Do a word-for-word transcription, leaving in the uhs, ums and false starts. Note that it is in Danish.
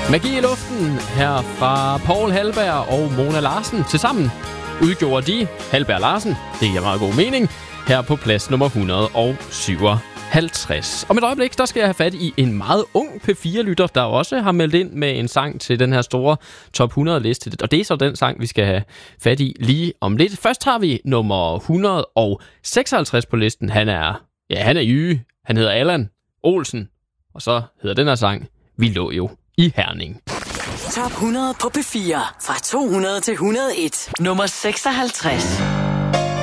Magi i luften her fra Paul Halberg og Mona Larsen. Tilsammen udgjorde de Halberg Larsen, det giver meget god mening, her på plads nummer et hundrede og syvoghalvtreds. Om et øjeblik, der skal jeg have fat i en meget ung P fire-lytter, der også har meldt ind med en sang til den her store top hundrede-liste. Og det er så den sang, vi skal have fat i lige om lidt. Først har vi nummer et hundrede og seksoghalvtreds på listen. Han er, ja, han er Jyge. Han hedder Allan Olsen. Og så hedder den her sang, Vi lå jo i Herning. Top hundrede på P fire. Fra to hundrede til et hundrede og en. Nummer seksoghalvtreds.